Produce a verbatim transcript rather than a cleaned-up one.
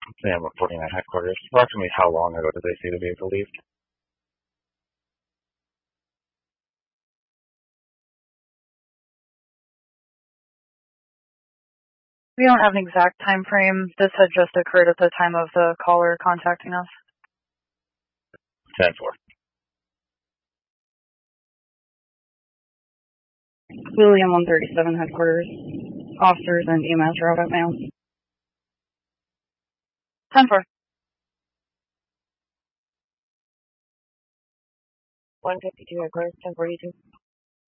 Yeah, one forty-nine headquarters. Approximately how long ago did they see the vehicle leave? We don't have an exact time frame. This had just occurred at the time of the caller contacting us. ten four. William one thirty-seven headquarters. Officers and E M S are out at mail. ten four. one fifty-two headquarters, ten forty-two.